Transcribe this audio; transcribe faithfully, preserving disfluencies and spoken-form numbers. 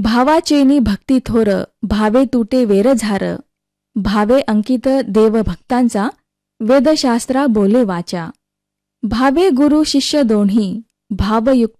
भावाचेनी भक्ती थोर, भावे तुटे वेरझार, भावे अंकित देव भक्तांचा, वेदशास्त्रा बोले वाचा. भावे गुरु शिष्य दोन्ही, भावयुक्त